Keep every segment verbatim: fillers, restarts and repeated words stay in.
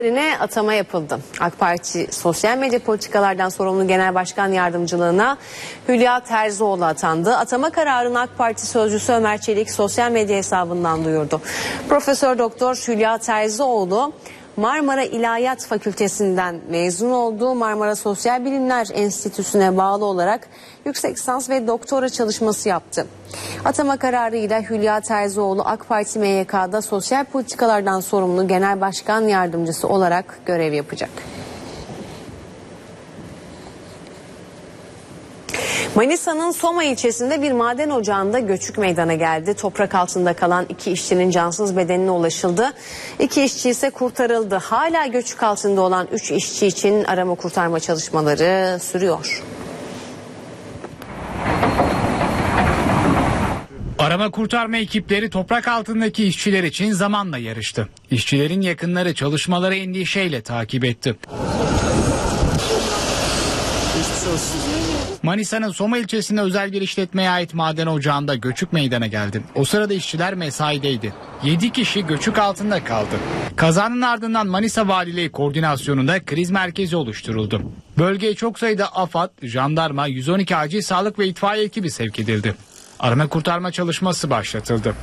Atama yapıldı. AK Parti sosyal medya politikalardan sorumlu Genel Başkan Yardımcılığına Hülya Terzioğlu atandı. Atama kararını AK Parti sözcüsü Ömer Çelik sosyal medya hesabından duyurdu. Profesör Doktor Hülya Terzioğlu Marmara İlahiyat Fakültesinden mezun oldu. Marmara Sosyal Bilimler Enstitüsü'ne bağlı olarak yüksek lisans ve doktora çalışması yaptı. Atama kararıyla Hülya Terzioğlu AK Parti M Y K'da sosyal politikalardan sorumlu Genel Başkan Yardımcısı olarak görev yapacak. Manisa'nın Soma ilçesinde bir maden ocağında göçük meydana geldi. Toprak altında kalan iki işçinin cansız bedenine ulaşıldı. İki işçi ise kurtarıldı. Hala göçük altında olan üç işçi için arama kurtarma çalışmaları sürüyor. Arama kurtarma ekipleri toprak altındaki işçiler için zamanla yarıştı. İşçilerin yakınları çalışmaları endişeyle takip etti. Manisa'nın Soma ilçesinde özel bir işletmeye ait maden ocağında göçük meydana geldi. O sırada işçiler mesaideydi. yedi kişi göçük altında kaldı. Kazanın ardından Manisa Valiliği koordinasyonunda kriz merkezi oluşturuldu. Bölgeye çok sayıda AFAD, jandarma, yüz on iki acil sağlık ve itfaiye ekibi sevk edildi. Arama kurtarma çalışması başlatıldı.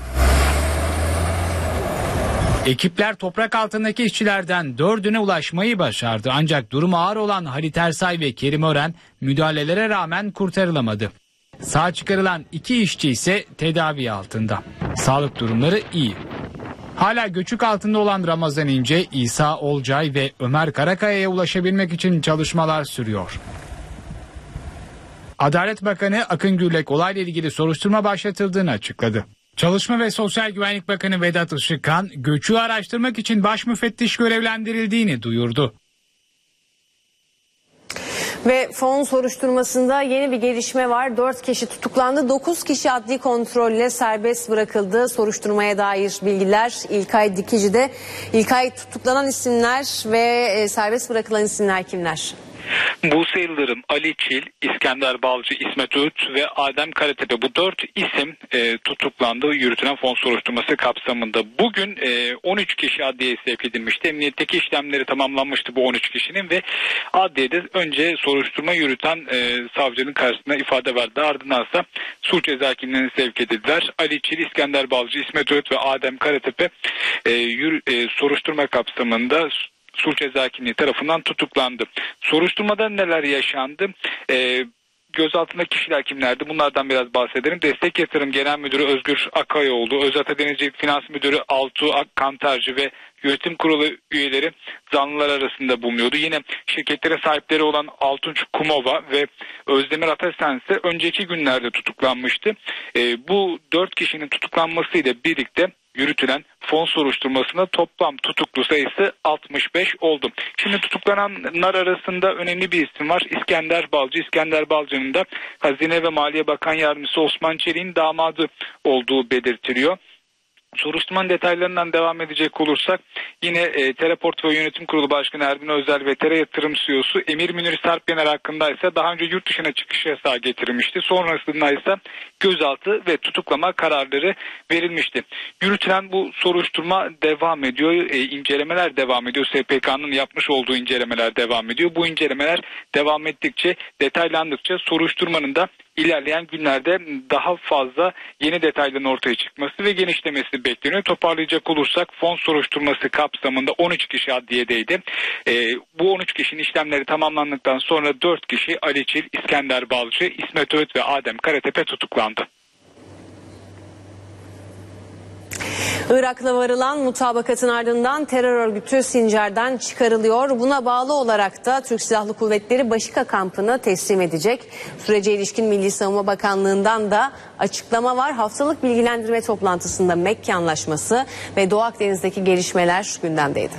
Ekipler toprak altındaki işçilerden dördüne ulaşmayı başardı. Ancak durumu ağır olan Halit Ersay ve Kerim Ören müdahalelere rağmen kurtarılamadı. Sağ çıkarılan iki işçi ise tedavi altında. Sağlık durumları iyi. Hala göçük altında olan Ramazan İnce, İsa Olcay ve Ömer Karakaya'ya ulaşabilmek için çalışmalar sürüyor. Adalet Bakanı Akın Gürlek olayla ilgili soruşturma başlatıldığını açıkladı. Çalışma ve Sosyal Güvenlik Bakanı Vedat Işıkhan, göçüğü araştırmak için baş müfettiş görevlendirildiğini duyurdu. Ve fon soruşturmasında yeni bir gelişme var. dört kişi tutuklandı. dokuz kişi adli kontrolle serbest bırakıldı. Soruşturmaya dair bilgiler İlkay Dikici'de. İlkay, tutuklanan isimler ve serbest bırakılan isimler kimler? Buse Yıldırım, Ali Çil, İskender Balcı, İsmet Öğüt ve Adem Karatepe, bu dört isim e, tutuklandı yürütülen fon soruşturması kapsamında. Bugün e, on üç kişi adliyeye sevk edilmişti. Emniyetteki işlemleri tamamlanmıştı bu on üç kişinin ve adliyede önce soruşturma yürüten e, savcının karşısına ifade verdi. Ardındansa suç ceza kimliğine sevk edildiler. Ali Çil, İskender Balcı, İsmet Öğüt ve Adem Karatepe e, yürü, e, soruşturma kapsamında suç ceza kimliği tarafından tutuklandı. Soruşturmada neler yaşandı? Ee, gözaltındaki kişiler kimlerdi? Bunlardan biraz bahsedelim. Destek Yatırım Genel Müdürü Özgür Akayoğlu, Özata Denizcilik Finans Müdürü Altuğ Akkantarcı ve Yönetim Kurulu üyeleri zanlılar arasında bulunuyordu. Yine şirketlerin sahipleri olan Altunç Kumova ve Özdemir Atasen ise önceki günlerde tutuklanmıştı. Ee, bu dört kişinin tutuklanmasıyla birlikte yürütülen fon soruşturmasında toplam tutuklu sayısı altmış beş oldu. Şimdi tutuklananlar arasında önemli bir isim var. İskender Balcı. İskender Balcı'nın da Hazine ve Maliye Bakan Yardımcısı Osman Çelik'in damadı olduğu belirtiliyor. Soruşturmanın detaylarından devam edecek olursak yine e, Teleport ve Yönetim Kurulu Başkanı Erdin Özel ve Tere Yatırım C E O'su Emir Münir Sarpyener hakkında ise daha önce yurt dışına çıkış yasağı getirilmişti. Sonrasında ise gözaltı ve tutuklama kararları verilmişti. Yürütülen bu soruşturma devam ediyor. E, incelemeler devam ediyor. S P K'nın yapmış olduğu incelemeler devam ediyor. Bu incelemeler devam ettikçe, detaylandıkça soruşturmanın da ilerleyen günlerde daha fazla yeni detayların ortaya çıkması ve genişlemesi bekleniyor. Toparlayacak olursak fon soruşturması kapsamında on üç kişi adliyedeydi. Ee, bu on üç kişinin işlemleri tamamlandıktan sonra dört kişi Ali Çil, İskender Balcı, İsmet Öğüt ve Adem Karatepe tutuklandı. Irak'la varılan mutabakatın ardından terör örgütü Sincar'dan çıkarılıyor. Buna bağlı olarak da Türk Silahlı Kuvvetleri Başika kampını teslim edecek. Sürece ilişkin Milli Savunma Bakanlığı'ndan da açıklama var. Haftalık bilgilendirme toplantısında Mekke Anlaşması ve Doğu Akdeniz'deki gelişmeler gündemdeydi.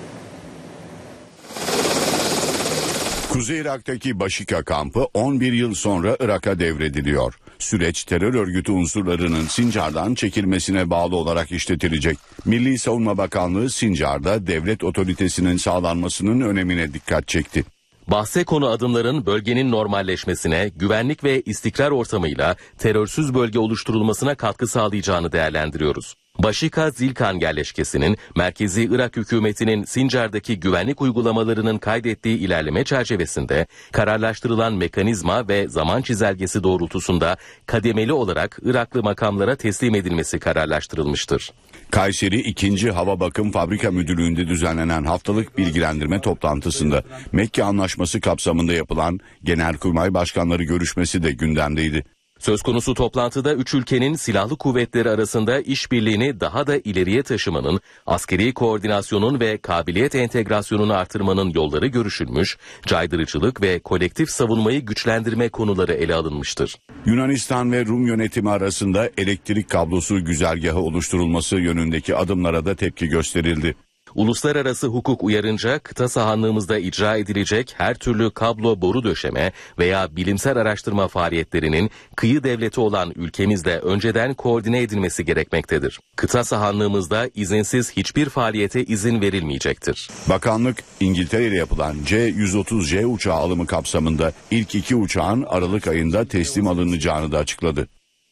Kuzey Irak'taki Başika kampı on bir yıl sonra Irak'a devrediliyor. Süreç terör örgütü unsurlarının Sincar'dan çekilmesine bağlı olarak işletilecek. Milli Savunma Bakanlığı Sincar'da devlet otoritesinin sağlanmasının önemine dikkat çekti. Bahse konu adımların bölgenin normalleşmesine, güvenlik ve istikrar ortamıyla terörsüz bölge oluşturulmasına katkı sağlayacağını değerlendiriyoruz. Başika Zilkan yerleşkesinin merkezi Irak hükümetinin Sincar'daki güvenlik uygulamalarının kaydettiği ilerleme çerçevesinde kararlaştırılan mekanizma ve zaman çizelgesi doğrultusunda kademeli olarak Iraklı makamlara teslim edilmesi kararlaştırılmıştır. Kayseri ikinci Hava Bakım Fabrika Müdürlüğü'nde düzenlenen haftalık bilgilendirme toplantısında Mekke Anlaşması kapsamında yapılan Genelkurmay Başkanları görüşmesi de gündemdeydi. Söz konusu toplantıda üç ülkenin silahlı kuvvetleri arasında işbirliğini daha da ileriye taşımanın, askeri koordinasyonun ve kabiliyet entegrasyonunu artırmanın yolları görüşülmüş, caydırıcılık ve kolektif savunmayı güçlendirme konuları ele alınmıştır. Yunanistan ve Rum yönetimi arasında elektrik kablosu güzergahı oluşturulması yönündeki adımlara da tepki gösterildi. Uluslararası hukuk uyarınca kıta sahanlığımızda icra edilecek her türlü kablo boru döşeme veya bilimsel araştırma faaliyetlerinin kıyı devleti olan ülkemizle önceden koordine edilmesi gerekmektedir. Kıta sahanlığımızda izinsiz hiçbir faaliyete izin verilmeyecektir. Bakanlık İngiltere ile yapılan C yüz otuz J uçağı alımı kapsamında ilk iki uçağın Aralık ayında teslim alınacağını da açıkladı.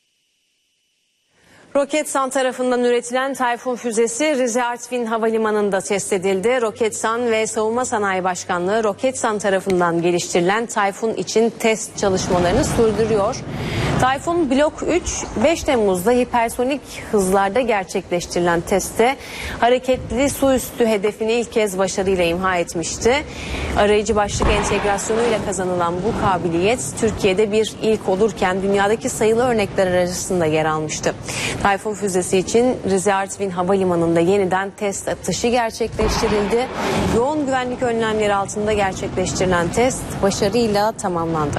Roketsan tarafından üretilen Tayfun füzesi Rize Artvin Havalimanı'nda test edildi. Roketsan ve Savunma Sanayi Başkanlığı Roketsan tarafından geliştirilen Tayfun için test çalışmalarını sürdürüyor. Tayfun Blok üç beş Temmuz'da hipersonik hızlarda gerçekleştirilen testte hareketli su üstü hedefini ilk kez başarıyla imha etmişti. Arayıcı başlık entegrasyonuyla kazanılan bu kabiliyet Türkiye'de bir ilk olurken dünyadaki sayılı örnekler arasında yer almıştı. Tayfun füzesi için Rize Artvin Havalimanı'nda yeniden test atışı gerçekleştirildi. Yoğun güvenlik önlemleri altında gerçekleştirilen test başarıyla tamamlandı.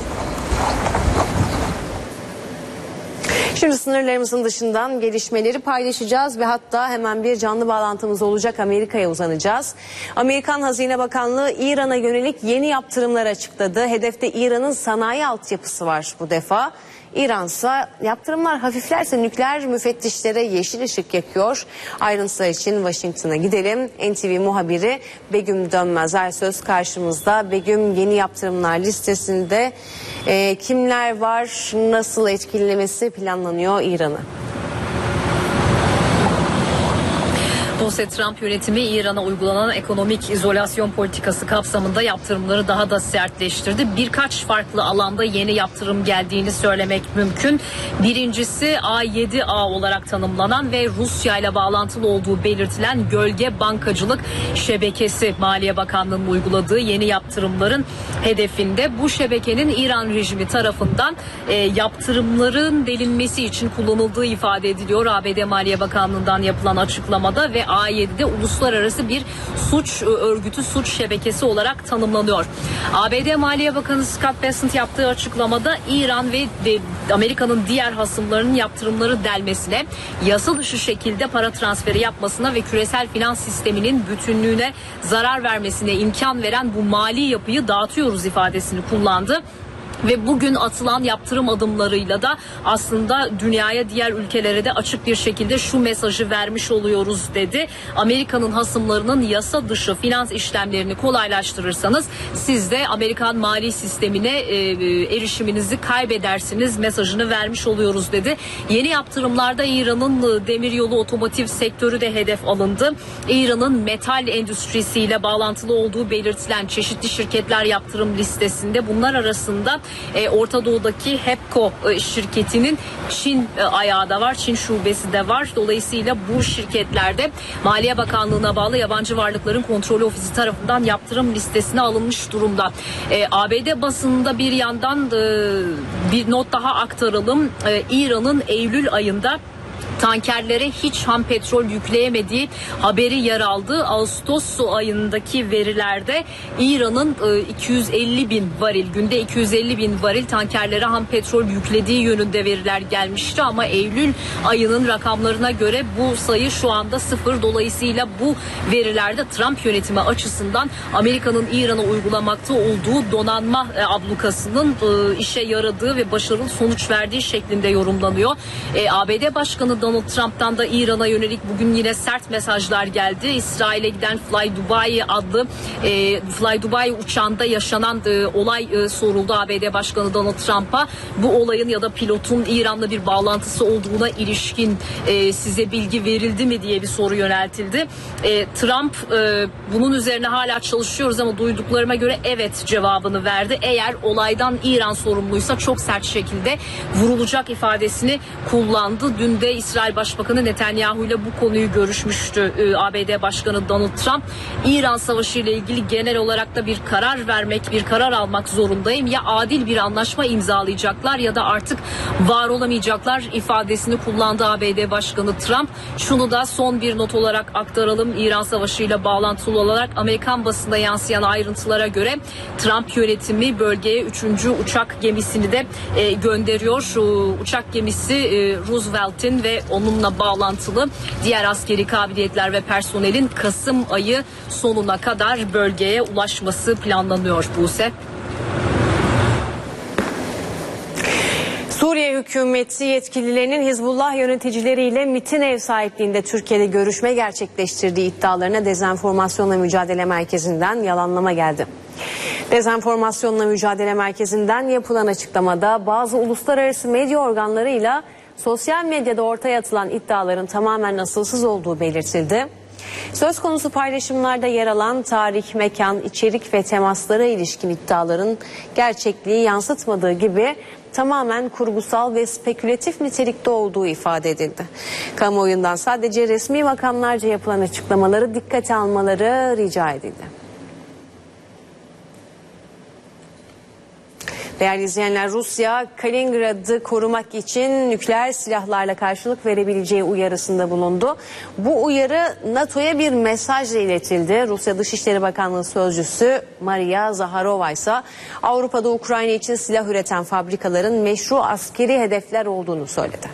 Şimdi sınırlarımızın dışından gelişmeleri paylaşacağız ve hatta hemen bir canlı bağlantımız olacak, Amerika'ya uzanacağız. Amerikan Hazine Bakanlığı İran'a yönelik yeni yaptırımlar açıkladı. Hedefte İran'ın sanayi altyapısı var bu defa. İran'sa yaptırımlar hafiflerse nükleer müfettişlere yeşil ışık yakıyor. Ayrıntılar için Washington'a gidelim. N T V muhabiri Begüm Dönmez Ersöz karşımızda. Begüm, yeni yaptırımlar listesinde e, kimler var, nasıl etkilemesi planlanıyor İran'ı? Donald Trump yönetimi İran'a uygulanan ekonomik izolasyon politikası kapsamında yaptırımları daha da sertleştirdi. Birkaç farklı alanda yeni yaptırım geldiğini söylemek mümkün. Birincisi A yedi A olarak tanımlanan ve Rusya ile bağlantılı olduğu belirtilen gölge bankacılık şebekesi. Maliye Bakanlığı'nın uyguladığı yeni yaptırımların hedefinde bu şebekenin İran rejimi tarafından e, yaptırımların delinmesi için kullanıldığı ifade ediliyor. A B D Maliye Bakanlığı'ndan yapılan açıklamada ve A yedi'de uluslararası bir suç örgütü, suç şebekesi olarak tanımlanıyor. A B D Maliye Bakanı Scott Bessent yaptığı açıklamada İran ve Amerika'nın diğer hasımlarının yaptırımları delmesine, yasa dışı şekilde para transferi yapmasına ve küresel finans sisteminin bütünlüğüne zarar vermesine imkan veren bu mali yapıyı dağıtıyoruz ifadesini kullandı. Ve bugün atılan yaptırım adımlarıyla da aslında dünyaya, diğer ülkelere de açık bir şekilde şu mesajı vermiş oluyoruz dedi. Amerika'nın hasımlarının yasa dışı finans işlemlerini kolaylaştırırsanız siz de Amerikan mali sistemine e, erişiminizi kaybedersiniz mesajını vermiş oluyoruz dedi. Yeni yaptırımlarda İran'ın demiryolu otomotiv sektörü de hedef alındı. İran'ın metal endüstrisiyle bağlantılı olduğu belirtilen çeşitli şirketler yaptırım listesinde. Bunlar arasında E, Orta Doğu'daki Hepco e, şirketinin Çin e, ayağı da var, Çin şubesi de var. Dolayısıyla bu şirketlerde Maliye Bakanlığı'na bağlı Yabancı Varlıkların Kontrolü Ofisi tarafından yaptırım listesine alınmış durumda. E, A B D basınında bir yandan e, bir not daha aktaralım. E, İran'ın Eylül ayında tankerlere hiç ham petrol yükleyemediği haberi yer aldı. Ağustos ayındaki verilerde İran'ın iki yüz elli bin varil, günde iki yüz elli bin varil tankerlere ham petrol yüklediği yönünde veriler gelmişti. Ama Eylül ayının rakamlarına göre bu sayı şu anda sıfır. Dolayısıyla bu verilerde Trump yönetimi açısından Amerika'nın İran'a uygulamakta olduğu donanma ablukasının işe yaradığı ve başarılı sonuç verdiği şeklinde yorumlanıyor. A B D Başkanı Donald Trump'tan da İran'a yönelik bugün yine sert mesajlar geldi. İsrail'e giden Fly Dubai adlı e, Fly Dubai uçağında yaşanan e, olay e, soruldu A B D Başkanı Donald Trump'a. Bu olayın ya da pilotun İran'la bir bağlantısı olduğuna ilişkin e, size bilgi verildi mi diye bir soru yöneltildi. E, Trump e, bunun üzerine hala çalışıyoruz ama duyduklarıma göre evet cevabını verdi. Eğer olaydan İran sorumluysa çok sert şekilde vurulacak ifadesini kullandı. Dün de İsrail Başbakanı Netanyahu ile bu konuyu görüşmüştü e, A B D Başkanı Donald Trump. İran Savaşı ile ilgili genel olarak da bir karar vermek, bir karar almak zorundayım. Ya adil bir anlaşma imzalayacaklar ya da artık var olamayacaklar ifadesini kullandı A B D Başkanı Trump. Şunu da son bir not olarak aktaralım. İran Savaşı ile bağlantılı olarak Amerikan basında yansıyan ayrıntılara göre Trump yönetimi bölgeye üçüncü uçak gemisini de e, gönderiyor. Şu uçak gemisi e, Roosevelt'in ve onunla bağlantılı diğer askeri kabiliyetler ve personelin Kasım ayı sonuna kadar bölgeye ulaşması planlanıyor Buse. Suriye hükümeti yetkililerinin Hizbullah yöneticileriyle MİT'in ev sahipliğinde Türkiye'de görüşme gerçekleştirdiği iddialarına Dezenformasyonla Mücadele Merkezi'nden yalanlama geldi. Dezenformasyonla Mücadele Merkezi'nden yapılan açıklamada bazı uluslararası medya organlarıyla sosyal medyada ortaya atılan iddiaların tamamen asılsız olduğu belirtildi. Söz konusu paylaşımlarda yer alan tarih, mekan, içerik ve temaslara ilişkin iddiaların gerçekliği yansıtmadığı gibi tamamen kurgusal ve spekülatif nitelikte olduğu ifade edildi. Kamuoyundan sadece resmi makamlarca yapılan açıklamaları dikkate almaları rica edildi. Değerli izleyenler, Rusya Kaliningrad'ı korumak için nükleer silahlarla karşılık verebileceği uyarısında bulundu. Bu uyarı NATO'ya bir mesajla iletildi. Rusya Dışişleri Bakanlığı Sözcüsü Maria Zaharova ise Avrupa'da Ukrayna için silah üreten fabrikaların meşru askeri hedefler olduğunu söyledi.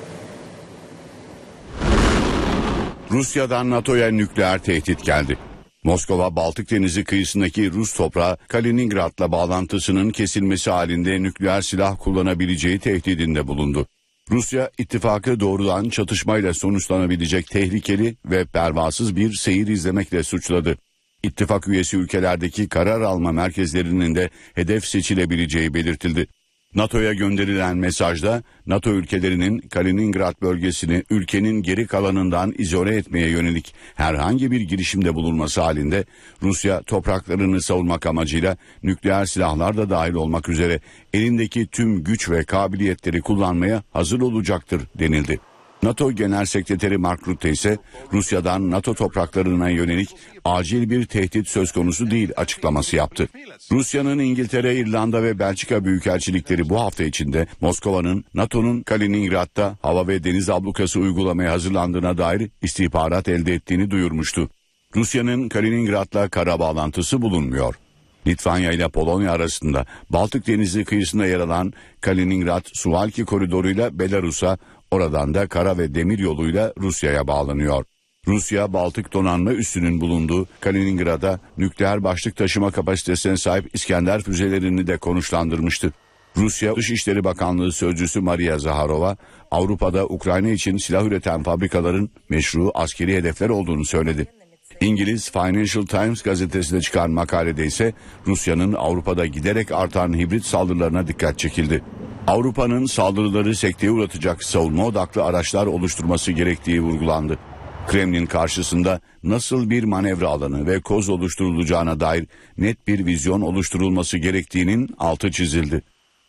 Rusya'dan NATO'ya nükleer tehdit geldi. Moskova, Baltık Denizi kıyısındaki Rus toprağı Kaliningrad'la bağlantısının kesilmesi halinde nükleer silah kullanabileceği tehdidinde bulundu. Rusya, ittifakı doğrudan çatışmayla sonuçlanabilecek tehlikeli ve pervasız bir seyir izlemekle suçladı. İttifak üyesi ülkelerdeki karar alma merkezlerinin de hedef seçilebileceği belirtildi. NATO'ya gönderilen mesajda NATO ülkelerinin Kaliningrad bölgesini ülkenin geri kalanından izole etmeye yönelik herhangi bir girişimde bulunması halinde Rusya topraklarını savunmak amacıyla nükleer silahlar da dahil olmak üzere elindeki tüm güç ve kabiliyetleri kullanmaya hazır olacaktır denildi. NATO Genel Sekreteri Mark Rutte ise Rusya'dan NATO topraklarına yönelik acil bir tehdit söz konusu değil açıklaması yaptı. Rusya'nın İngiltere, İrlanda ve Belçika büyükelçilikleri bu hafta içinde Moskova'nın NATO'nun Kaliningrad'da hava ve deniz ablukası uygulamaya hazırlandığına dair istihbarat elde ettiğini duyurmuştu. Rusya'nın Kaliningrad'la kara bağlantısı bulunmuyor. Litvanya ile Polonya arasında Baltık Denizi kıyısında yer alan Kaliningrad-Suwalki koridoruyla Belarus'a, oradan da kara ve demir yoluyla Rusya'ya bağlanıyor. Rusya, Baltık donanma üssünün bulunduğu Kaliningrad'a nükleer başlık taşıma kapasitesine sahip İskender füzelerini de konuşlandırmıştı. Rusya Dışişleri Bakanlığı Sözcüsü Maria Zaharova, Avrupa'da Ukrayna için silah üreten fabrikaların meşru askeri hedefler olduğunu söyledi. İngiliz Financial Times gazetesinde çıkan makalede ise Rusya'nın Avrupa'da giderek artan hibrit saldırılarına dikkat çekildi. Avrupa'nın saldırıları sekteye uğratacak savunma odaklı araçlar oluşturması gerektiği vurgulandı. Kremlin karşısında nasıl bir manevra alanı ve koz oluşturulacağına dair net bir vizyon oluşturulması gerektiğinin altı çizildi.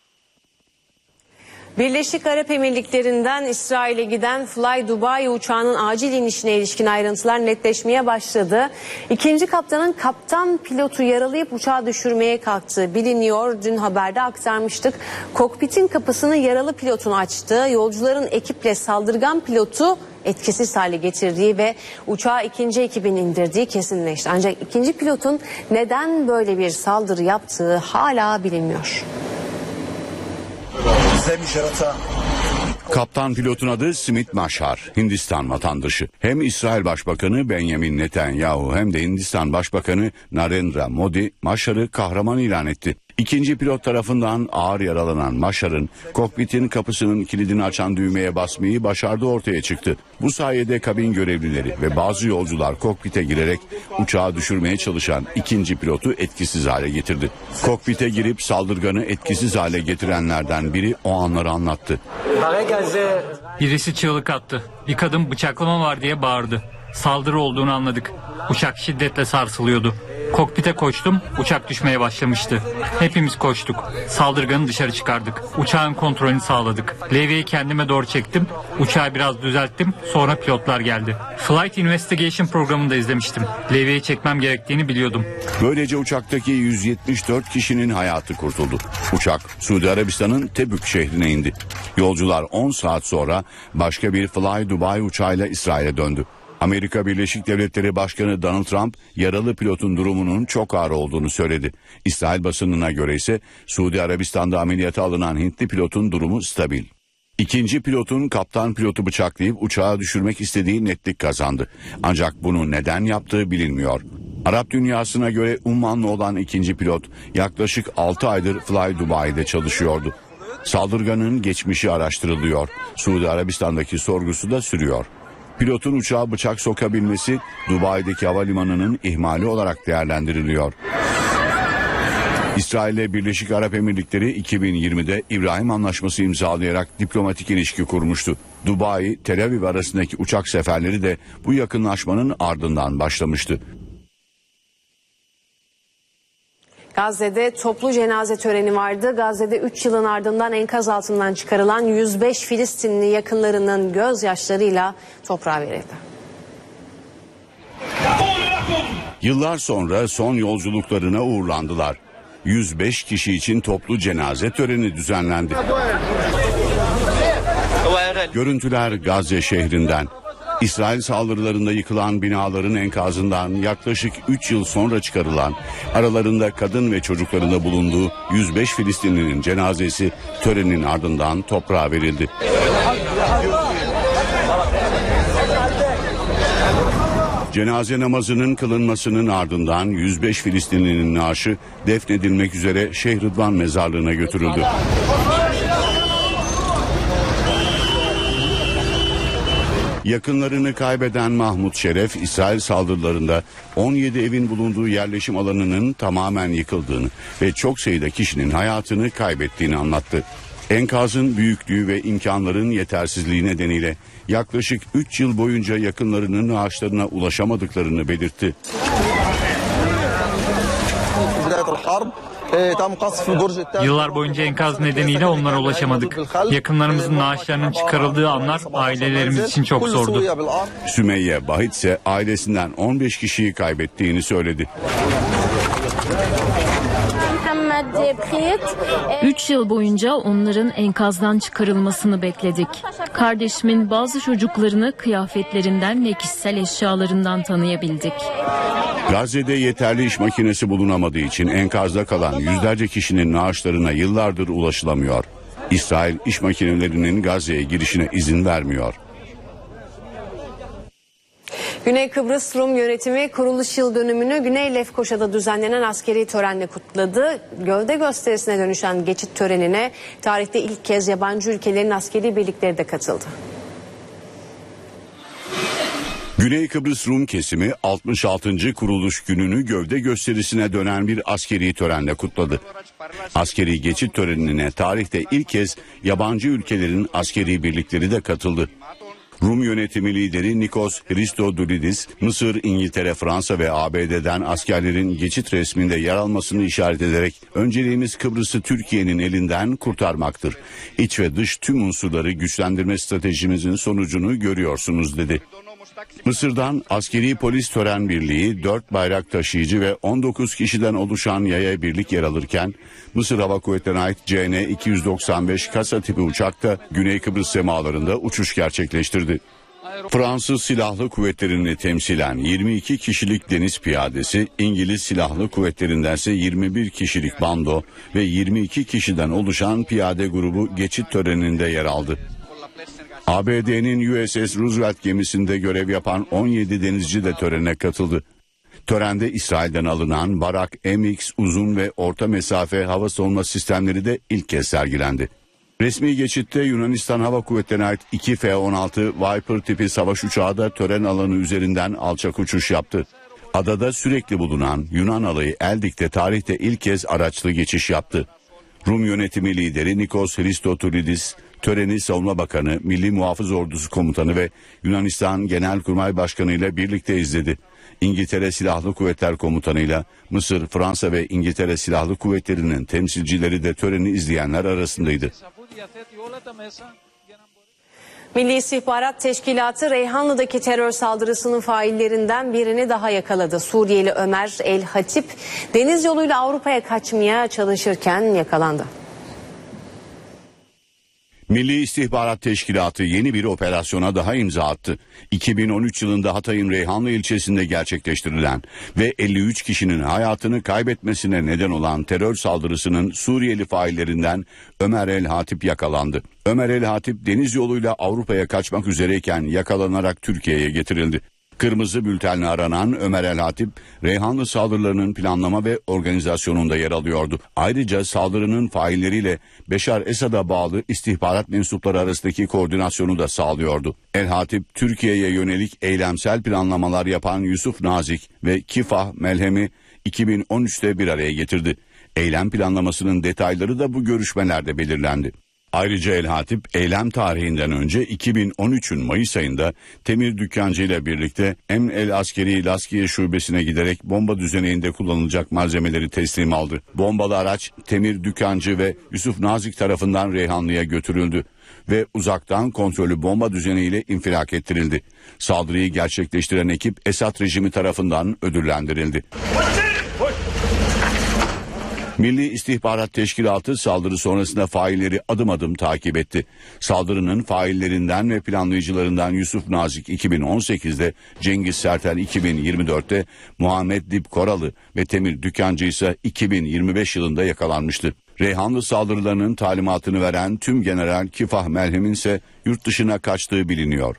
Birleşik Arap Emirlikleri'nden İsrail'e giden Fly Dubai uçağının acil inişine ilişkin ayrıntılar netleşmeye başladı. İkinci kaptanın kaptan pilotu yaralayıp uçağı düşürmeye kalktığı biliniyor. Dün haberde aktarmıştık. Kokpitin kapısını yaralı pilotun açtığı, yolcuların ekiple saldırgan pilotu etkisiz hale getirdiği ve uçağı ikinci ekibin indirdiği kesinleşti. Ancak ikinci pilotun neden böyle bir saldırı yaptığı hala bilinmiyor. Kaptan pilotun adı Smit Mashar, Hindistan vatandaşı. Hem İsrail Başbakanı Benjamin Netanyahu hem de Hindistan Başbakanı Narendra Modi Mashar'ı kahraman ilan etti. İkinci pilot tarafından ağır yaralanan Maşar'ın kokpitin kapısının kilidini açan düğmeye basmayı başardığı ortaya çıktı. Bu sayede kabin görevlileri ve bazı yolcular kokpite girerek uçağı düşürmeye çalışan ikinci pilotu etkisiz hale getirdi. Kokpite girip saldırganı etkisiz hale getirenlerden biri o anları anlattı. Birisi çığlık attı. Bir kadın bıçaklama var diye bağırdı. Saldırı olduğunu anladık. Uçak şiddetle sarsılıyordu. Kokpite koştum, uçak düşmeye başlamıştı. Hepimiz koştuk. Saldırganı dışarı çıkardık. Uçağın kontrolünü sağladık. Levyeyi kendime doğru çektim. Uçağı biraz düzelttim. Sonra pilotlar geldi. Flight Investigation programını da izlemiştim. Levyeyi çekmem gerektiğini biliyordum. Böylece uçaktaki yüz yetmiş dört kişinin hayatı kurtuldu. Uçak Suudi Arabistan'ın Tebük şehrine indi. Yolcular on saat sonra başka bir Fly Dubai uçağıyla İsrail'e döndü. Amerika Birleşik Devletleri Başkanı Donald Trump yaralı pilotun durumunun çok ağır olduğunu söyledi. İsrail basınına göre ise Suudi Arabistan'da ameliyata alınan Hintli pilotun durumu stabil. İkinci pilotun kaptan pilotu bıçaklayıp uçağı düşürmek istediği netlik kazandı. Ancak bunu neden yaptığı bilinmiyor. Arap dünyasına göre ummanlı olan ikinci pilot yaklaşık altı aydır Fly Dubai'de çalışıyordu. Saldırganın geçmişi araştırılıyor. Suudi Arabistan'daki sorgusu da sürüyor. Pilotun uçağa bıçak sokabilmesi Dubai'deki havalimanının ihmali olarak değerlendiriliyor. İsrail ile Birleşik Arap Emirlikleri iki bin yirmide İbrahim Anlaşması imzalayarak diplomatik ilişki kurmuştu. Dubai, Tel Aviv arasındaki uçak seferleri de bu yakınlaşmanın ardından başlamıştı. Gazze'de toplu cenaze töreni vardı. Gazze'de üç yılın ardından enkaz altından çıkarılan yüz beş Filistinli yakınlarının gözyaşlarıyla toprağa verildi. Yıllar sonra son yolculuklarına uğurlandılar. yüz beş kişi için toplu cenaze töreni düzenlendi. Görüntüler Gazze şehrinden. İsrail saldırılarında yıkılan binaların enkazından yaklaşık üç yıl sonra çıkarılan, aralarında kadın ve çocuklarında bulunduğu yüz beş Filistinlinin cenazesi törenin ardından toprağa verildi. Cenaze namazının kılınmasının ardından yüz beş Filistinlinin naaşı defnedilmek üzere Şeyh Rıdvan mezarlığına götürüldü. Yakınlarını kaybeden Mahmut Şeref, İsrail saldırılarında on yedi evin bulunduğu yerleşim alanının tamamen yıkıldığını ve çok sayıda kişinin hayatını kaybettiğini anlattı. Enkazın büyüklüğü ve imkanların yetersizliği nedeniyle yaklaşık üç yıl boyunca yakınlarının naaşlarına ulaşamadıklarını belirtti. Yıllar boyunca enkaz nedeniyle onlara ulaşamadık. Yakınlarımızın naaşlarının çıkarıldığı anlar ailelerimiz için çok zordu. Sümeyye Bahit ise ailesinden on beş kişiyi kaybettiğini söyledi. Üç yıl boyunca onların enkazdan çıkarılmasını bekledik. Kardeşimin bazı çocuklarını kıyafetlerinden ve kişisel eşyalarından tanıyabildik. Gazze'de yeterli iş makinesi bulunamadığı için enkazda kalan yüzlerce kişinin naaşlarına yıllardır ulaşılamıyor. İsrail iş makinelerinin Gazze'ye girişine izin vermiyor. Güney Kıbrıs Rum yönetimi kuruluş yıl dönümünü Güney Lefkoşa'da düzenlenen askeri törenle kutladı. Gövde gösterisine dönüşen geçit törenine tarihte ilk kez yabancı ülkelerin askeri birlikleri de katıldı. Güney Kıbrıs Rum kesimi altmış altıncı kuruluş gününü gövde gösterisine dönen bir askeri törenle kutladı. Askeri geçit törenine tarihte ilk kez yabancı ülkelerin askeri birlikleri de katıldı. Rum yönetimi lideri Nikos Christodoulidis, Mısır, İngiltere, Fransa ve A B D'den askerlerin geçit resminde yer almasını işaret ederek önceliğimiz Kıbrıs'ı Türkiye'nin elinden kurtarmaktır. İç ve dış tüm unsurları güçlendirme stratejimizin sonucunu görüyorsunuz dedi. Mısır'dan askeri polis tören birliği dört bayrak taşıyıcı ve on dokuz kişiden oluşan yaya birlik yer alırken Mısır Hava Kuvvetleri'ne ait C N iki yüz doksan beş kasa tipi uçakta Güney Kıbrıs semalarında uçuş gerçekleştirdi. Fransız Silahlı Kuvvetleri'ni temsilen yirmi iki kişilik deniz piyadesi, İngiliz Silahlı Kuvvetleri'ndense yirmi bir kişilik bando ve yirmi iki kişiden oluşan piyade grubu geçit töreninde yer aldı. A B D'nin U S S Roosevelt gemisinde görev yapan on yedi denizci de törene katıldı. Törende İsrail'den alınan Barak M X uzun ve orta mesafe hava savunma sistemleri de ilk kez sergilendi. Resmi geçitte Yunanistan Hava Kuvvetleri'ne ait iki F on altı Viper tipi savaş uçağı da tören alanı üzerinden alçak uçuş yaptı. Adada sürekli bulunan Yunan alayı Eldik'te tarihte ilk kez araçlı geçiş yaptı. Rum yönetimi lideri Nikos Christodoulidis, töreni Savunma Bakanı, Milli Muhafız Ordusu Komutanı ve Yunanistan Genelkurmay Başkanı ile birlikte izledi. İngiltere Silahlı Kuvvetler Komutanı ile Mısır, Fransa ve İngiltere Silahlı Kuvvetleri'nin temsilcileri de töreni izleyenler arasındaydı. Milli İstihbarat Teşkilatı Reyhanlı'daki terör saldırısının faillerinden birini daha yakaladı. Suriyeli Ömer El Hatip deniz yoluyla Avrupa'ya kaçmaya çalışırken yakalandı. Milli İstihbarat Teşkilatı yeni bir operasyona daha imza attı. iki bin on üç yılında Hatay'ın Reyhanlı ilçesinde gerçekleştirilen ve elli üç kişinin hayatını kaybetmesine neden olan terör saldırısının Suriyeli faillerinden Ömer El Hatip yakalandı. Ömer El Hatip deniz yoluyla Avrupa'ya kaçmak üzereyken yakalanarak Türkiye'ye getirildi. Kırmızı bültenle aranan Ömer El Hatip, Reyhanlı saldırılarının planlama ve organizasyonunda yer alıyordu. Ayrıca saldırının failleriyle Beşar Esad'a bağlı istihbarat mensupları arasındaki koordinasyonu da sağlıyordu. El Hatip, Türkiye'ye yönelik eylemsel planlamalar yapan Yusuf Nazik ve Kifah Melhem'i iki bin on üçte bir araya getirdi. Eylem planlamasının detayları da bu görüşmelerde belirlendi. Ayrıca El Hatip eylem tarihinden önce iki bin on üçün Mayıs ayında Temir Dükkancı ile birlikte Em El Askeri Laskiye Şubesi'ne giderek bomba düzeneğinde kullanılacak malzemeleri teslim aldı. Bombalı araç Temir Dükkancı ve Yusuf Nazik tarafından Reyhanlı'ya götürüldü ve uzaktan kontrollü bomba düzeneğiyle infilak ettirildi. Saldırıyı gerçekleştiren ekip Esad rejimi tarafından ödüllendirildi. Milli İstihbarat Teşkilatı saldırı sonrasında failleri adım adım takip etti. Saldırının faillerinden ve planlayıcılarından Yusuf Nazik iki bin on sekizde, Cengiz Sertel iki bin yirmi dörtte, Muhammed Dip Koralı ve Temir Dükkancı ise iki bin yirmi beş yılında yakalanmıştı. Reyhanlı saldırılarının talimatını veren tüm General Kifah Melhem'in ise yurt dışına kaçtığı biliniyor.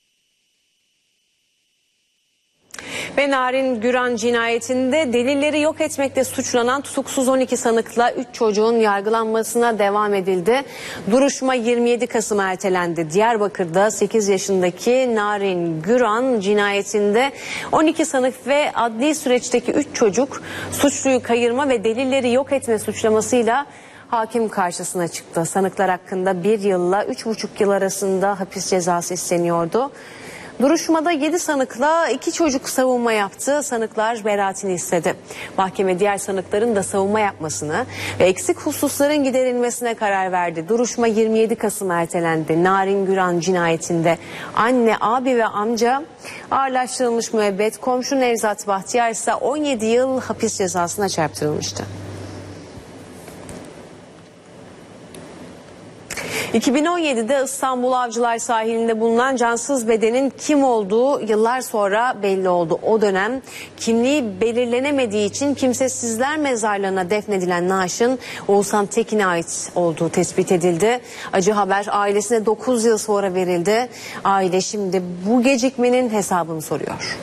Ve Narin Güran cinayetinde delilleri yok etmekle suçlanan tutuksuz on iki sanıkla üç çocuğun yargılanmasına devam edildi. Duruşma yirmi yedi Kasım'a ertelendi. Diyarbakır'da sekiz yaşındaki Narin Güran cinayetinde on iki sanık ve adli süreçteki üç çocuk suçluyu kayırma ve delilleri yok etme suçlamasıyla hakim karşısına çıktı. Sanıklar hakkında bir yılla üç buçuk yıl arasında hapis cezası isteniyordu. Duruşmada yedi sanıkla iki çocuk savunma yaptı. Sanıklar beraatini istedi. Mahkeme diğer sanıkların da savunma yapmasını ve eksik hususların giderilmesine karar verdi. Duruşma yirmi yedi Kasım ertelendi. Narin Güran cinayetinde anne, abi ve amca ağırlaştırılmış müebbet, komşu Nevzat Bahtiyar ise on yedi yıl hapis cezasına çarptırılmıştı. iki bin on yedide İstanbul Avcılar sahilinde bulunan cansız bedenin kim olduğu yıllar sonra belli oldu. O dönem kimliği belirlenemediği için kimsesizler mezarlığına defnedilen naaşın Oğuzhan Tekin'e ait olduğu tespit edildi. Acı haber ailesine dokuz yıl sonra verildi. Aile şimdi bu gecikmenin hesabını soruyor.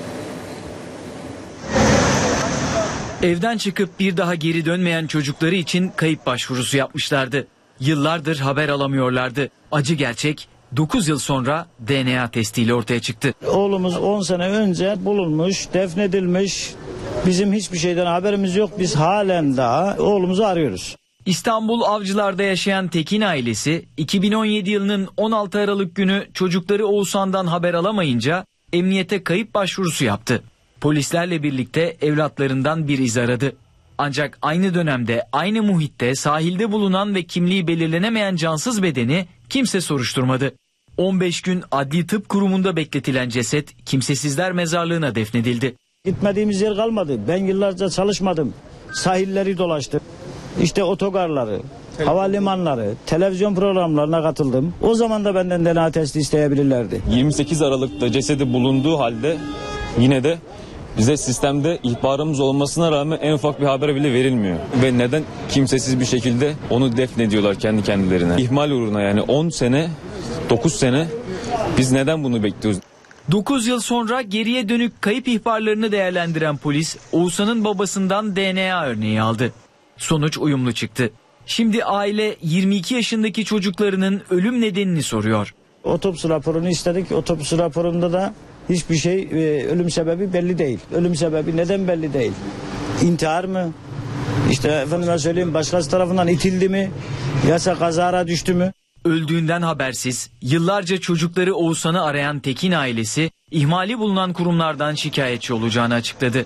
Evden çıkıp bir daha geri dönmeyen çocukları için kayıp başvurusu yapmışlardı. Yıllardır haber alamıyorlardı. Acı gerçek dokuz yıl sonra D N A testiyle ortaya çıktı. Oğlumuz on sene önce bulunmuş, defnedilmiş. Bizim hiçbir şeyden haberimiz yok. Biz halen daha oğlumuzu arıyoruz. İstanbul Avcılar'da yaşayan Tekin ailesi iki bin on yedi yılının on altı Aralık günü çocukları Oğuzhan'dan haber alamayınca emniyete kayıp başvurusu yaptı. Polislerle birlikte evlatlarından bir iz aradı. Ancak aynı dönemde aynı muhitte sahilde bulunan ve kimliği belirlenemeyen cansız bedeni kimse soruşturmadı. on beş gün Adli Tıp Kurumu'nda bekletilen ceset kimsesizler mezarlığına defnedildi. Gitmediğimiz yer kalmadı. Ben yıllarca çalışmadım. Sahilleri dolaştım. İşte otogarları, havalimanları, televizyon programlarına katıldım. O zaman da benden D N A testi isteyebilirlerdi. yirmi sekiz Aralık'ta cesedi bulunduğu halde yine de bize sistemde ihbarımız olmasına rağmen en ufak bir haber bile verilmiyor. Ve neden kimsesiz bir şekilde onu defnediyorlar kendi kendilerine. İhmal uğruna, yani on sene, dokuz sene biz neden bunu bekliyoruz? dokuz yıl sonra geriye dönük kayıp ihbarlarını değerlendiren polis Oğuzhan'ın babasından D N A örneği aldı. Sonuç uyumlu çıktı. Şimdi aile yirmi iki yaşındaki çocuklarının ölüm nedenini soruyor. Otopsi raporunu istedik. Otopsi raporunda da hiçbir şey, e, ölüm sebebi belli değil. Ölüm sebebi neden belli değil? İntihar mı? İşte efendime söyleyeyim, başkası tarafından itildi mi? Yasa kazara düştü mü? Öldüğünden habersiz yıllarca çocukları Oğuzhan'ı arayan Tekin ailesi ihmali bulunan kurumlardan şikayetçi olacağını açıkladı.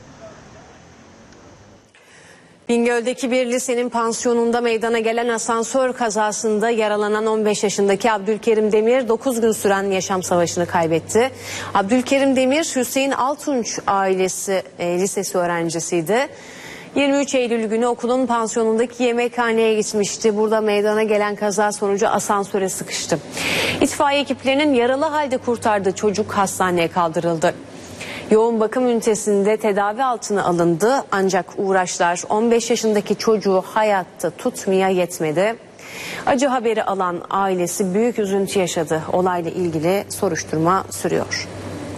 Bingöl'deki bir lisenin pansiyonunda meydana gelen asansör kazasında yaralanan on beş yaşındaki Abdülkerim Demir dokuz gün süren yaşam savaşını kaybetti. Abdülkerim Demir Hüseyin Altunç ailesi e, lisesi öğrencisiydi. yirmi üç Eylül günü okulun pansiyonundaki yemekhaneye gitmişti. Burada meydana gelen kaza sonucu asansöre sıkıştı. İtfaiye ekiplerinin yaralı halde kurtardığı çocuk hastaneye kaldırıldı. Yoğun bakım ünitesinde tedavi altına alındı ancak uğraşlar on beş yaşındaki çocuğu hayatta tutmaya yetmedi. Acı haberi alan ailesi büyük üzüntü yaşadı. Olayla ilgili soruşturma sürüyor.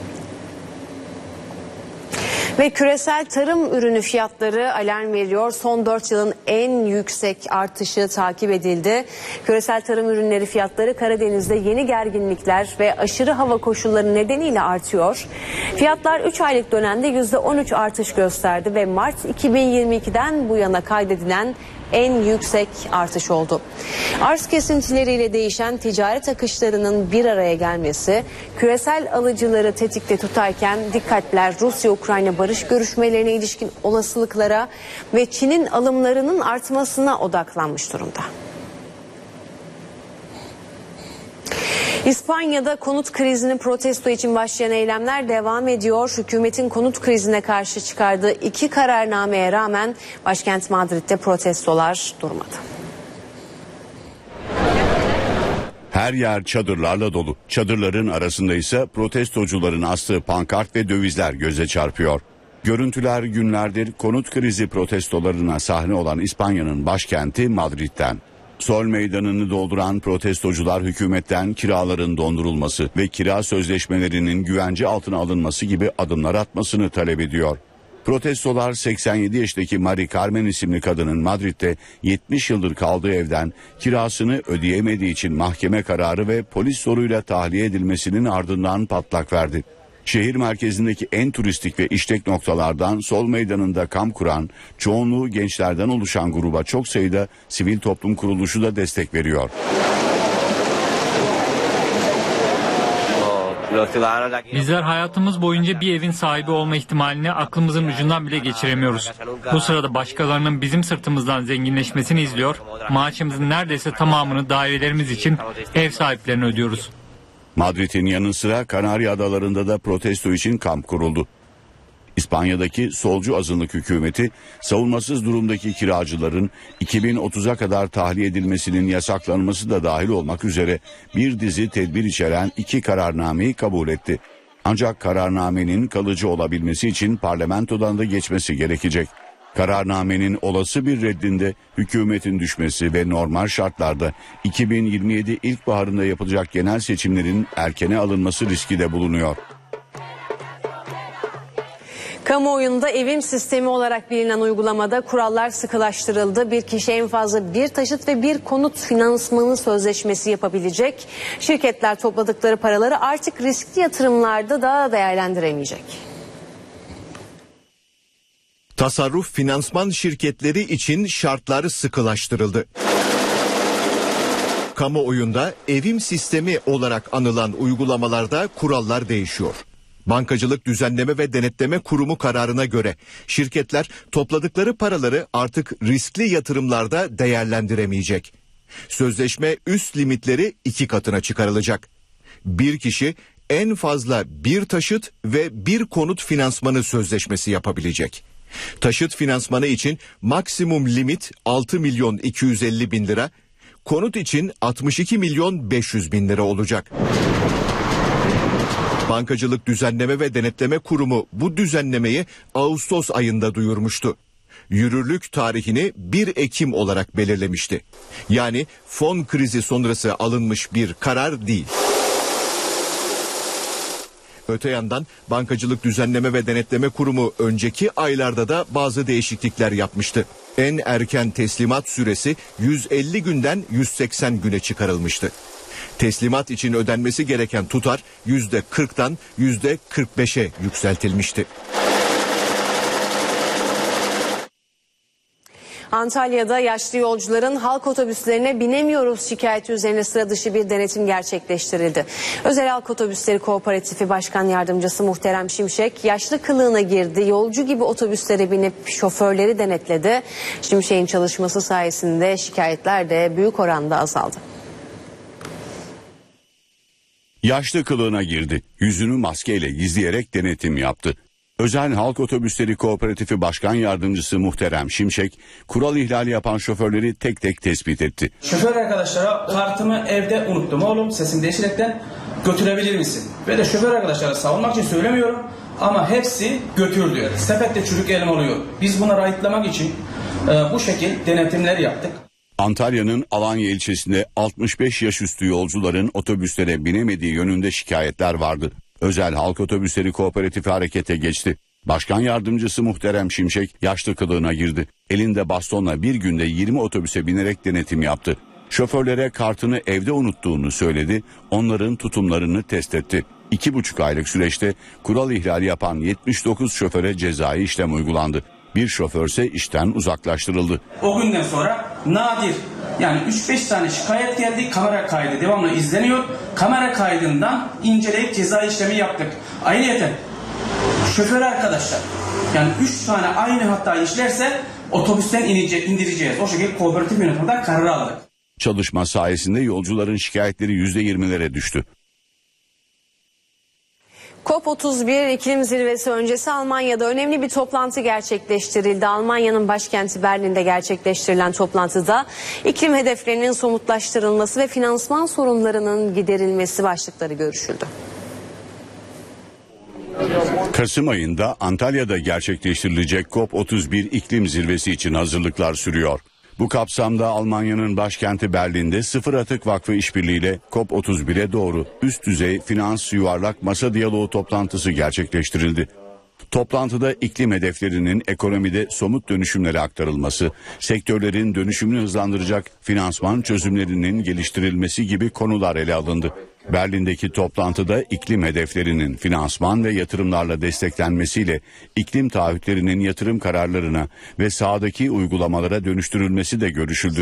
Ve küresel tarım ürünü fiyatları alarm veriyor. Son dört yılın en yüksek artışı takip edildi. Küresel tarım ürünleri fiyatları Karadeniz'de yeni gerginlikler ve aşırı hava koşulları nedeniyle artıyor. Fiyatlar üç aylık dönemde yüzde on üç artış gösterdi ve Mart iki bin yirmi ikiden bu yana kaydedilen en yüksek artış oldu. Arz kesintileriyle değişen ticaret akışlarının bir araya gelmesi küresel alıcıları tetikte tutarken dikkatler Rusya-Ukrayna barış görüşmelerine ilişkin olasılıklara ve Çin'in alımlarının artmasına odaklanmış durumda. İspanya'da konut krizini protesto için başlayan eylemler devam ediyor. Hükümetin konut krizine karşı çıkardığı iki kararnameye rağmen başkent Madrid'de protestolar durmadı. Her yer çadırlarla dolu. Çadırların arasında ise protestocuların astığı pankart ve dövizler göze çarpıyor. Görüntüler günlerdir konut krizi protestolarına sahne olan İspanya'nın başkenti Madrid'den. Sol meydanını dolduran protestocular hükümetten kiraların dondurulması ve kira sözleşmelerinin güvence altına alınması gibi adımlar atmasını talep ediyor. Protestolar seksen yedi yaşındaki Mari Carmen isimli kadının Madrid'de yetmiş yıldır kaldığı evden kirasını ödeyemediği için mahkeme kararı ve polis zoruyla tahliye edilmesinin ardından patlak verdi. Şehir merkezindeki en turistik ve işlek noktalardan sol meydanında kamp kuran, çoğunluğu gençlerden oluşan gruba çok sayıda sivil toplum kuruluşu da destek veriyor. Bizler hayatımız boyunca bir evin sahibi olma ihtimalini aklımızın ucundan bile geçiremiyoruz. Bu sırada başkalarının bizim sırtımızdan zenginleşmesini izliyor, maaşımızın neredeyse tamamını dairelerimiz için ev sahiplerine ödüyoruz. Madrid'in yanı sıra Kanarya Adaları'nda da protesto için kamp kuruldu. İspanya'daki solcu azınlık hükümeti savunmasız durumdaki kiracıların iki bin otuza kadar tahliye edilmesinin yasaklanması da dahil olmak üzere bir dizi tedbir içeren iki kararnameyi kabul etti. Ancak kararnamenin kalıcı olabilmesi için parlamentodan da geçmesi gerekecek. Kararnamenin olası bir reddinde hükümetin düşmesi ve normal şartlarda iki bin yirmi yedi ilkbaharında yapılacak genel seçimlerin erkene alınması riski de bulunuyor. Kamuoyunda evim sistemi olarak bilinen uygulamada kurallar sıkılaştırıldı. Bir kişi en fazla bir taşıt ve bir konut finansmanı sözleşmesi yapabilecek. Şirketler topladıkları paraları artık riskli yatırımlarda da değerlendiremeyecek. Tasarruf finansman şirketleri için şartlar sıkılaştırıldı. Kamuoyunda evim sistemi olarak anılan uygulamalarda kurallar değişiyor. Bankacılık Düzenleme ve Denetleme Kurumu kararına göre şirketler topladıkları paraları artık riskli yatırımlarda değerlendiremeyecek. Sözleşme üst limitleri iki katına çıkarılacak. Bir kişi en fazla bir taşıt ve bir konut finansmanı sözleşmesi yapabilecek. Taşıt finansmanı için maksimum limit altı milyon iki yüz elli bin lira, konut için altmış iki milyon beş yüz bin lira olacak. Bankacılık Düzenleme ve Denetleme Kurumu bu düzenlemeyi Ağustos ayında duyurmuştu. Yürürlük tarihini bir Ekim olarak belirlemişti. Yani fon krizi sonrası alınmış bir karar değil. Öte yandan Bankacılık Düzenleme ve Denetleme Kurumu önceki aylarda da bazı değişiklikler yapmıştı. En erken teslimat süresi yüz elli günden yüz seksen güne çıkarılmıştı. Teslimat için ödenmesi gereken tutar yüzde kırktan yüzde kırk beşe yükseltilmişti. Antalya'da yaşlı yolcuların halk otobüslerine binemiyoruz şikayeti üzerine sıra dışı bir denetim gerçekleştirildi. Özel Halk Otobüsleri Kooperatifi Başkan Yardımcısı Muhterem Şimşek yaşlı kılığına girdi. Yolcu gibi otobüslere binip şoförleri denetledi. Şimşek'in çalışması sayesinde şikayetler de büyük oranda azaldı. Yaşlı kılığına girdi. Yüzünü maskeyle gizleyerek denetim yaptı. Özel Halk Otobüsleri Kooperatifi Başkan Yardımcısı Muhterem Şimşek, kural ihlali yapan şoförleri tek tek tespit etti. Şoför arkadaşlara kartımı evde unuttum oğlum sesim değiştirekten götürebilir misin? Ve de şoför arkadaşlara savunmak için söylemiyorum ama hepsi götür diyor. Sepette çürük elim oluyor. Biz bunları ayıtlamak için e, bu şekil denetimler yaptık. Antalya'nın Alanya ilçesinde altmış beş yaş üstü yolcuların otobüslere binemediği yönünde şikayetler vardı. Özel Halk Otobüsleri Kooperatifi harekete geçti. Başkan Yardımcısı Muhterem Şimşek yaşlı kılığına girdi. Elinde bastonla bir günde yirmi otobüse binerek denetim yaptı. Şoförlere kartını evde unuttuğunu söyledi, onların tutumlarını test etti. İki buçuk aylık süreçte kural ihlali yapan yetmiş dokuz şoföre cezai işlem uygulandı. Bir şoförse işten uzaklaştırıldı. O günden sonra nadir yani üç beş tane şikayet geldi. Kamera kaydı devamlı izleniyor. Kamera kaydından inceleyip ceza işlemi yaptık. Ayrıca şoför arkadaşlar yani üç tane aynı hata işlerse otobüsten inecek, indireceğiz. O şekilde kooperatif yönetiminden karar aldık. Çalışma sayesinde yolcuların şikayetleri yüzde yirmilere düştü. COP otuz bir iklim zirvesi öncesi Almanya'da önemli bir toplantı gerçekleştirildi. Almanya'nın başkenti Berlin'de gerçekleştirilen toplantıda iklim hedeflerinin somutlaştırılması ve finansman sorunlarının giderilmesi başlıkları görüşüldü. Kasım ayında Antalya'da gerçekleştirilecek COP otuz bir iklim zirvesi için hazırlıklar sürüyor. Bu kapsamda Almanya'nın başkenti Berlin'de Sıfır Atık Vakfı işbirliğiyle COP otuz bire doğru üst düzey finans yuvarlak masa diyaloğu toplantısı gerçekleştirildi. Toplantıda iklim hedeflerinin ekonomide somut dönüşümlere aktarılması, sektörlerin dönüşümünü hızlandıracak finansman çözümlerinin geliştirilmesi gibi konular ele alındı. Berlin'deki toplantıda iklim hedeflerinin finansman ve yatırımlarla desteklenmesiyle iklim taahhütlerinin yatırım kararlarına ve sahadaki uygulamalara dönüştürülmesi de görüşüldü.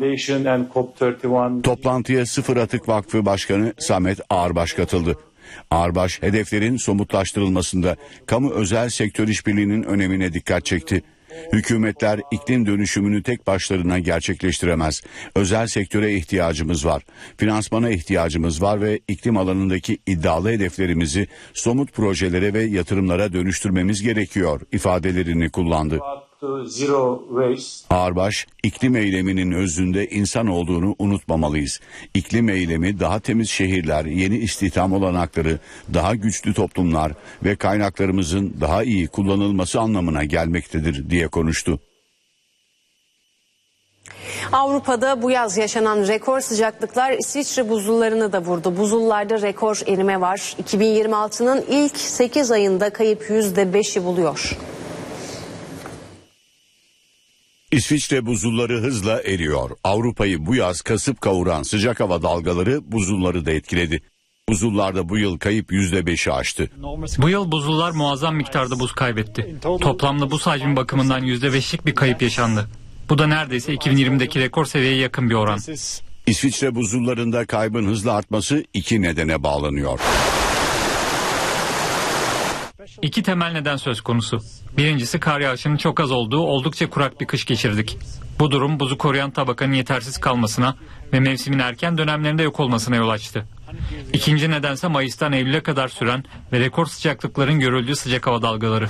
Toplantıya Sıfır Atık Vakfı Başkanı Samet Ağırbaş katıldı. Ağırbaş hedeflerin somutlaştırılmasında kamu özel sektör işbirliğinin önemine dikkat çekti. Hükümetler iklim dönüşümünü tek başlarına gerçekleştiremez. Özel sektöre ihtiyacımız var. Finansmana ihtiyacımız var ve iklim alanındaki iddialı hedeflerimizi somut projelere ve yatırımlara dönüştürmemiz gerekiyor ifadelerini kullandı. Ağırbaş, iklim eyleminin özünde insan olduğunu unutmamalıyız. İklim eylemi daha temiz şehirler, yeni istihdam olanakları, daha güçlü toplumlar ve kaynaklarımızın daha iyi kullanılması anlamına gelmektedir diye konuştu. Avrupa'da bu yaz yaşanan rekor sıcaklıklar İsviçre buzullarını da vurdu. Buzullarda rekor erime var. iki bin yirmi altının ilk sekiz ayında kayıp yüzde beşi buluyor. İsviçre buzulları hızla eriyor. Avrupa'yı bu yaz kasıp kavuran sıcak hava dalgaları buzulları da etkiledi. Buzullarda bu yıl kayıp yüzde beşi aştı. Bu yıl buzullar muazzam miktarda buz kaybetti. Toplamda buz hacmi bakımından yüzde beşlik bir kayıp yaşandı. Bu da neredeyse iki bin yirmideki rekor seviyeye yakın bir oran. İsviçre buzullarında kaybın hızla artması iki nedene bağlanıyor. İki temel neden söz konusu. Birincisi kar yağışının çok az olduğu oldukça kurak bir kış geçirdik. Bu durum buzu koruyan tabakanın yetersiz kalmasına ve mevsimin erken dönemlerinde yok olmasına yol açtı. İkinci nedense Mayıs'tan Eylül'e kadar süren ve rekor sıcaklıkların görüldüğü sıcak hava dalgaları.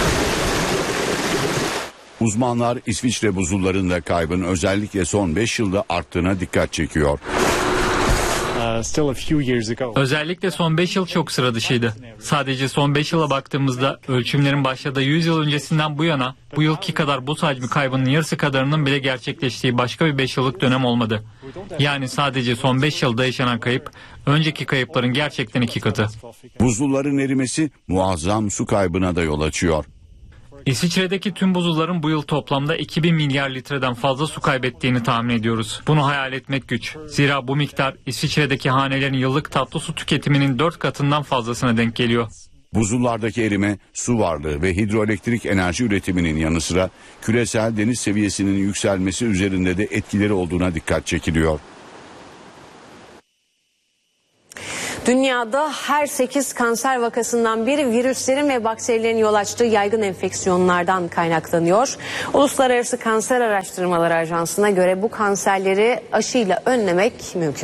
Uzmanlar İsviçre buzullarında kaybın özellikle son beş yılda arttığına dikkat çekiyor. Özellikle son beş yıl çok sıra dışıydı. Sadece son beş yıla baktığımızda ölçümlerin başladığı yüz yıl öncesinden bu yana bu yılki kadar buz hacmi kaybının yarısı kadarının bile gerçekleştiği başka bir beş yıllık dönem olmadı. Yani sadece son beş yılda yaşanan kayıp önceki kayıpların gerçekten iki katı. Buzulların erimesi muazzam su kaybına da yol açıyor. İsviçre'deki tüm buzulların bu yıl toplamda iki bin milyar litreden fazla su kaybettiğini tahmin ediyoruz. Bunu hayal etmek güç. Zira bu miktar İsviçre'deki hanelerin yıllık tatlı su tüketiminin dört katından fazlasına denk geliyor. Buzullardaki erime, su varlığı ve hidroelektrik enerji üretiminin yanı sıra küresel deniz seviyesinin yükselmesi üzerinde de etkileri olduğuna dikkat çekiliyor. Dünyada her sekiz kanser vakasından biri virüslerin ve bakterilerin yol açtığı yaygın enfeksiyonlardan kaynaklanıyor. Uluslararası Kanser Araştırmaları Ajansı'na göre bu kanserleri aşıyla önlemek mümkün.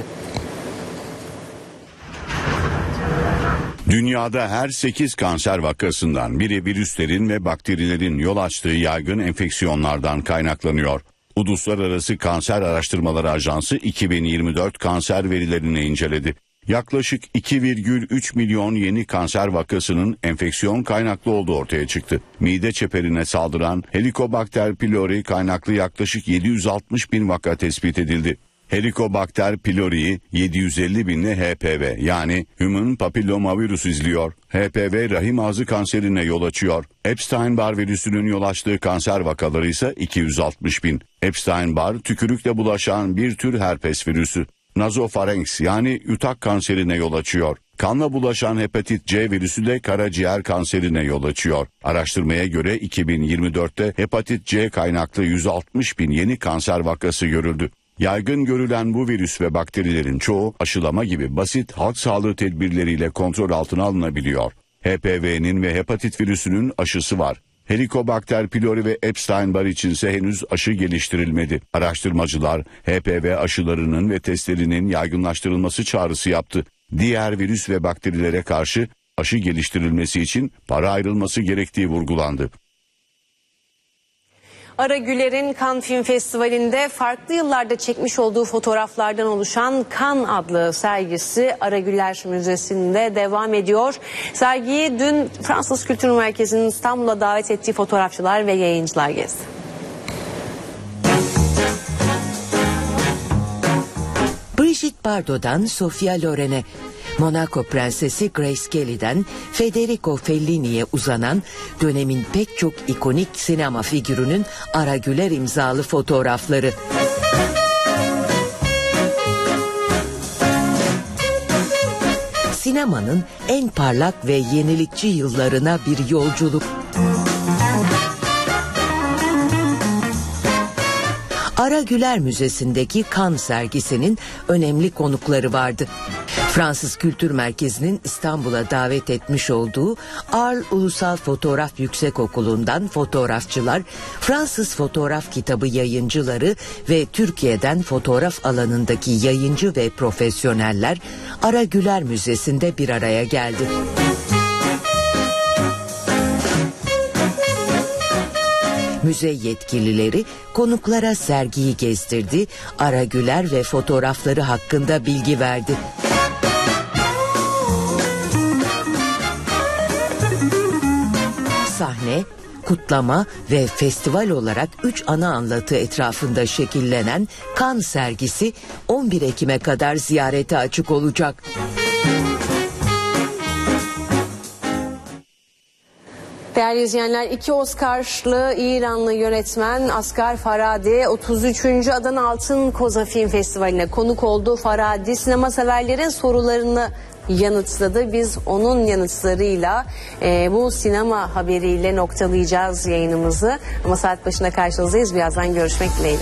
Dünyada her sekiz kanser vakasından biri virüslerin ve bakterilerin yol açtığı yaygın enfeksiyonlardan kaynaklanıyor. Uluslararası Kanser Araştırmaları Ajansı iki bin yirmi dört kanser verilerini inceledi. Yaklaşık iki virgül üç milyon yeni kanser vakasının enfeksiyon kaynaklı olduğu ortaya çıktı. Mide çeperine saldıran Helicobacter pylori kaynaklı yaklaşık yedi yüz altmış bin vaka tespit edildi. Helicobacter pylori'yi yedi yüz elli binle H P V yani Human Papillomavirus izliyor. H P V rahim ağzı kanserine yol açıyor. Epstein-Barr virüsünün yol açtığı kanser vakaları ise iki yüz altmış bin. Epstein-Barr tükürükle bulaşan bir tür herpes virüsü. Nazofarenks yani yutak kanserine yol açıyor. Kanla bulaşan hepatit C virüsü de karaciğer kanserine yol açıyor. Araştırmaya göre iki bin yirmi dörtte hepatit C kaynaklı yüz altmış bin yeni kanser vakası görüldü. Yaygın görülen bu virüs ve bakterilerin çoğu aşılama gibi basit halk sağlığı tedbirleriyle kontrol altına alınabiliyor. H P V'nin ve hepatit virüsünün aşısı var. Helicobacter pylori ve Epstein-Barr içinse henüz aşı geliştirilmedi. Araştırmacılar H P V aşılarının ve testlerinin yaygınlaştırılması çağrısı yaptı. Diğer virüs ve bakterilere karşı aşı geliştirilmesi için para ayrılması gerektiği vurgulandı. Ara Güler'in Cannes Film Festivali'nde farklı yıllarda çekmiş olduğu fotoğraflardan oluşan Kan adlı sergisi Ara Güler Müzesi'nde devam ediyor. Sergiyi dün Fransız Kültür Merkezi'nin İstanbul'a davet ettiği fotoğrafçılar ve yayıncılar gezdi. Brigitte Bardot'dan Sofia Loren'e, Monaco Prensesi Grace Kelly'den Federico Fellini'ye uzanan dönemin pek çok ikonik sinema figürünün Ara Güler imzalı fotoğrafları. Sinemanın en parlak ve yenilikçi yıllarına bir yolculuk. Ara Güler Müzesi'ndeki Cannes sergisinin önemli konukları vardı. Fransız Kültür Merkezi'nin İstanbul'a davet etmiş olduğu Arles Ulusal Fotoğraf Yüksekokulu'ndan fotoğrafçılar, Fransız fotoğraf kitabı yayıncıları ve Türkiye'den fotoğraf alanındaki yayıncı ve profesyoneller Ara Güler Müzesi'nde bir araya geldi. Müze yetkilileri konuklara sergiyi gezdirdi, Ara Güler ve fotoğrafları hakkında bilgi verdi. Sahne, kutlama ve festival olarak üç ana anlatı etrafında şekillenen Cannes sergisi on bir Ekim'e kadar ziyarete açık olacak. Değerli izleyenler, iki Oscar'lı İranlı yönetmen Asghar Farhadi otuz üçüncü Adana Altın Koza Film Festivali'ne konuk oldu. Farhadi sinema severlerin sorularını yanıtladı. Biz onun yanıtlarıyla e, bu sinema haberiyle noktalayacağız yayınımızı. Ama saat başında karşınızdayız. Birazdan görüşmek dileğiyle.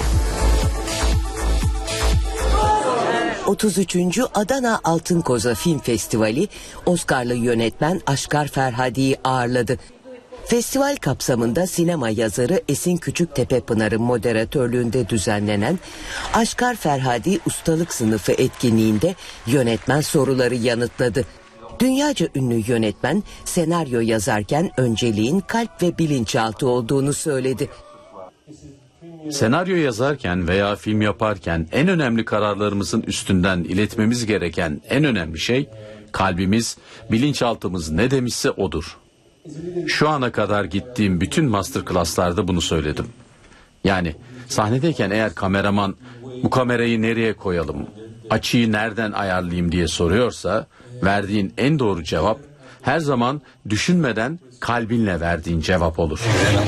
otuz üçüncü Adana Altın Koza Film Festivali Oscar'lı yönetmen Asghar Farhadi'yi ağırladı. Festival kapsamında sinema yazarı Esin Küçüktepe-Pınar'ın moderatörlüğünde düzenlenen Asghar Farhadi Ustalık Sınıfı etkinliğinde yönetmen soruları yanıtladı. Dünyaca ünlü yönetmen senaryo yazarken önceliğin kalp ve bilinçaltı olduğunu söyledi. Senaryo yazarken veya film yaparken en önemli kararlarımızın üstünden iletmemiz gereken en önemli şey kalbimiz, bilinçaltımız ne demişse odur. Şu ana kadar gittiğim bütün masterclass'larda bunu söyledim. Yani sahnedeyken eğer kameraman bu kamerayı nereye koyalım, açıyı nereden ayarlayayım diye soruyorsa verdiğin en doğru cevap her zaman düşünmeden kalbinle verdiğin cevap olur.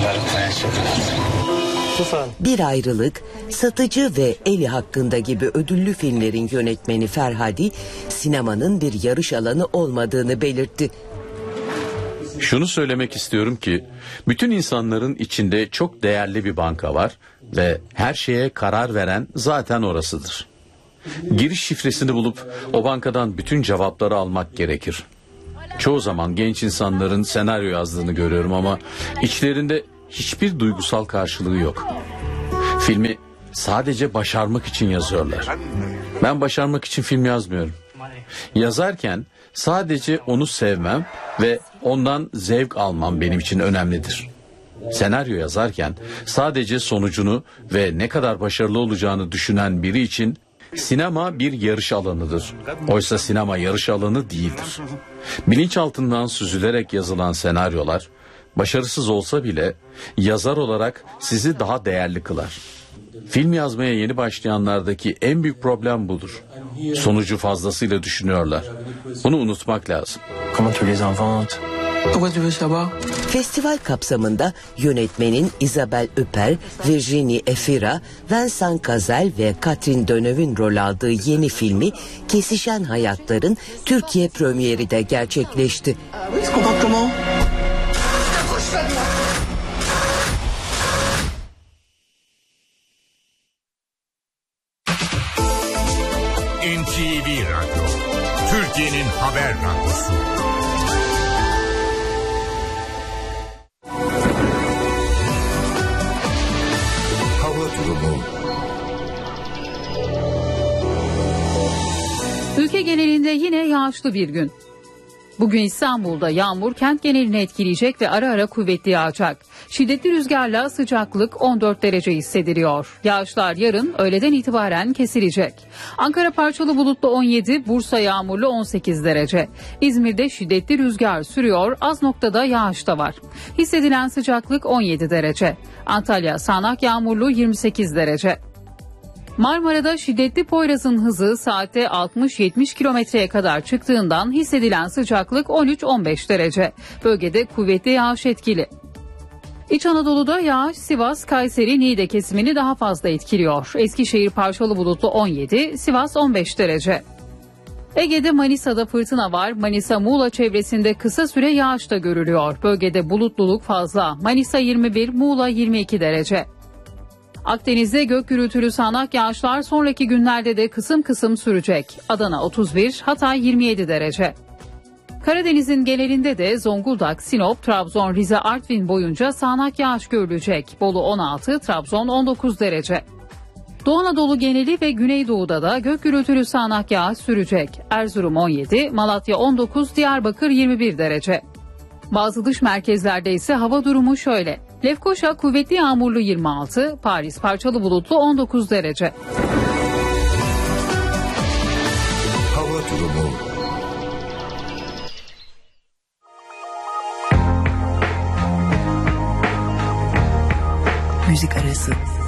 Bir Ayrılık, Satıcı ve Eli Hakkında gibi ödüllü filmlerin yönetmeni Ferhadi, sinemanın bir yarış alanı olmadığını belirtti. Şunu söylemek istiyorum ki bütün insanların içinde çok değerli bir banka var ve her şeye karar veren zaten orasıdır. Giriş şifresini bulup o bankadan bütün cevapları almak gerekir. Çoğu zaman genç insanların senaryo yazdığını görüyorum ama içlerinde hiçbir duygusal karşılığı yok. Filmi sadece başarmak için yazıyorlar. Ben başarmak için film yazmıyorum. Yazarken sadece onu sevmem ve ondan zevk almam benim için önemlidir. Senaryo yazarken sadece sonucunu ve ne kadar başarılı olacağını düşünen biri için sinema bir yarış alanıdır. Oysa sinema yarış alanı değildir. Bilinçaltından süzülerek yazılan senaryolar başarısız olsa bile yazar olarak sizi daha değerli kılar. Film yazmaya yeni başlayanlardaki en büyük problem budur. Sonucu fazlasıyla düşünüyorlar. Bunu unutmak lazım. Festival kapsamında yönetmenin Isabelle Huppert, Virginie Efira, Vincent Cassel ve Catherine Deneuve'ün rol aldığı yeni filmi Kesişen Hayatların Türkiye premieri de gerçekleşti. N T V Radyo, Türkiye'nin haber radyosu. Hava durumu. Ülke genelinde yine yağışlı bir gün. Bugün İstanbul'da yağmur kent genelini etkileyecek ve ara ara kuvvetli yağacak. Şiddetli rüzgarla sıcaklık on dört derece hissediliyor. Yağışlar yarın öğleden itibaren kesilecek. Ankara parçalı bulutlu on yedi, Bursa yağmurlu on sekiz derece. İzmir'de şiddetli rüzgar sürüyor, az noktada yağış da var. Hissedilen sıcaklık on yedi derece. Antalya sağanak yağmurlu yirmi sekiz derece. Marmara'da şiddetli Poyraz'ın hızı saatte altmış yetmiş kilometreye kadar çıktığından hissedilen sıcaklık on üç on beş derece. Bölgede kuvvetli yağış etkili. İç Anadolu'da yağış Sivas, Kayseri, Niğde kesimini daha fazla etkiliyor. Eskişehir parçalı bulutlu on yedi, Sivas on beş derece. Ege'de Manisa'da fırtına var. Manisa Muğla çevresinde kısa süre yağış da görülüyor. Bölgede bulutluluk fazla. Manisa yirmi bir, Muğla yirmi iki derece. Akdeniz'de gök gürültülü sağanak yağışlar sonraki günlerde de kısım kısım sürecek. Adana otuz bir, Hatay yirmi yedi derece. Karadeniz'in genelinde de Zonguldak, Sinop, Trabzon, Rize, Artvin boyunca sağanak yağış görülecek. Bolu on altı, Trabzon on dokuz derece. Doğu Anadolu geneli ve Güneydoğu'da da gök gürültülü sağanak yağış sürecek. Erzurum on yedi, Malatya on dokuz, Diyarbakır yirmi bir derece. Bazı dış merkezlerde ise hava durumu şöyle. Lefkoşa kuvvetli yağmurlu yirmi altı, Paris parçalı bulutlu on dokuz derece. Hava durumu. Müzik arası.